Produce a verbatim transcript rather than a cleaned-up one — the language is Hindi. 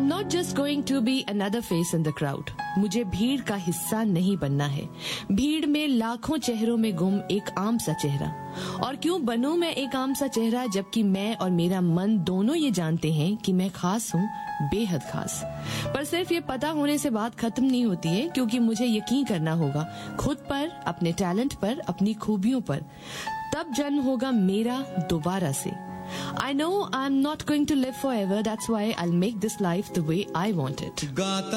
I'm not just going to be another face in the crowd. मुझे भीड़ का हिस्सा नहीं बनना है, भीड़ में लाखों चेहरों में गुम एक आम सा चेहरा। और क्यों बनूं मैं एक आम सा चेहरा, जबकि मैं और मेरा मन दोनों ये जानते हैं कि मैं खास हूँ, बेहद खास। पर सिर्फ ये पता होने से बात खत्म नहीं होती है, क्योंकि मुझे यकीन करना होगा खुद पर, अपने टैलेंट पर, अपनी खूबियों पर। तब जन्म होगा मेरा दोबारा से। I know I'm not going to live forever. That's why I'll make this life the way I want it.